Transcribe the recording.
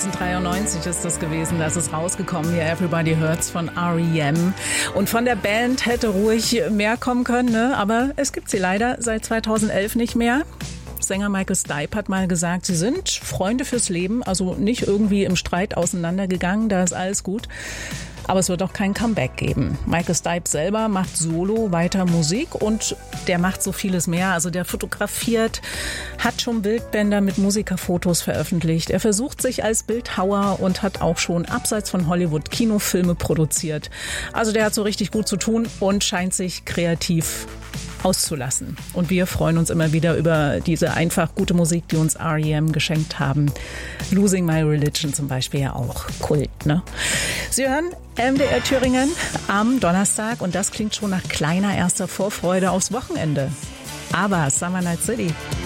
1993 ist das gewesen, das ist rausgekommen, hier Everybody Hurts von R.E.M. Und von der Band hätte ruhig mehr kommen können, ne? Aber es gibt sie leider seit 2011 nicht mehr. Sänger Michael Stipe hat mal gesagt, sie sind Freunde fürs Leben, also nicht irgendwie im Streit auseinandergegangen, da ist alles gut. Aber es wird auch kein Comeback geben. Michael Stipe selber macht solo weiter Musik und der macht so vieles mehr. Also der fotografiert, hat schon Bildbänder mit Musikerfotos veröffentlicht. Er versucht sich als Bildhauer und hat auch schon abseits von Hollywood Kinofilme produziert. Also der hat so richtig gut zu tun und scheint sich kreativ auszulassen. Und wir freuen uns immer wieder über diese einfach gute Musik, die uns R.E.M. geschenkt haben. Losing My Religion zum Beispiel ja auch. Kult, ne? Sie hören MDR Thüringen am Donnerstag und das klingt schon nach kleiner erster Vorfreude aufs Wochenende. Aber Summer Night City.